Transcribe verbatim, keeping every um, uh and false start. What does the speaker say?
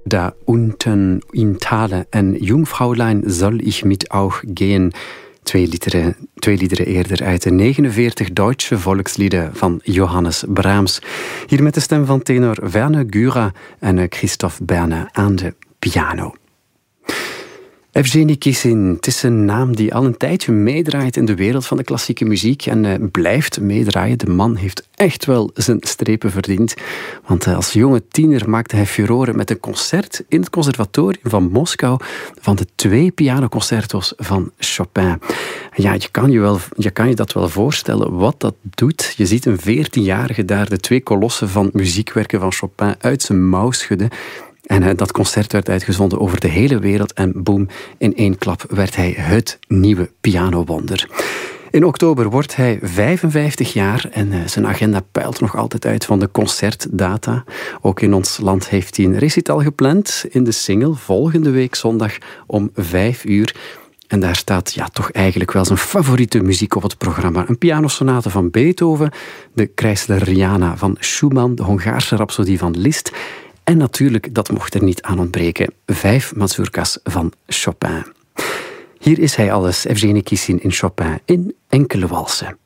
Da unten in Thale en Jungfräulein soll ich mit auch gehen. Twee liederen, twee liederen eerder uit de negenenveertig Duitse volkslieden van Johannes Brahms. Hier met de stem van tenor Werner Gura en Christophe Berne aan de piano. Evgeny Kissin, het is een naam die al een tijdje meedraait in de wereld van de klassieke muziek en uh, blijft meedraaien. De man heeft echt wel zijn strepen verdiend. Want uh, als jonge tiener maakte hij furoren met een concert in het conservatorium van Moskou van de twee pianoconcerto's van Chopin. Ja, je kan je, wel, je kan je dat wel voorstellen wat dat doet. Je ziet een veertienjarige daar de twee kolossen van muziekwerken van Chopin uit zijn mouw schudden. En uh, dat concert werd uitgezonden over de hele wereld en boem, in één klap werd hij het nieuwe pianowonder. In oktober wordt hij vijfenvijftig jaar en uh, zijn agenda peilt nog altijd uit van de concertdata. Ook in ons land heeft hij een recital gepland in de Singel volgende week zondag om vijf uur. En daar staat ja, toch eigenlijk wel zijn favoriete muziek op het programma. Een pianosonate van Beethoven, de Kreisleriana van Schumann, de Hongaarse Rhapsodie van Liszt. En natuurlijk, dat mocht er niet aan ontbreken, vijf mazurkas van Chopin. Hier is hij alles, Evgeny Kissin in Chopin, in enkele walsen.